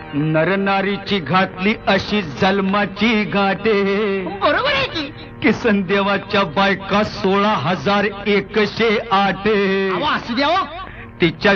नरनारीची घातली अशी जन्माची गाठे. बरोबर आहे की. किसन देवाच्या बायका 16,108. असू द्या हो. तिच्या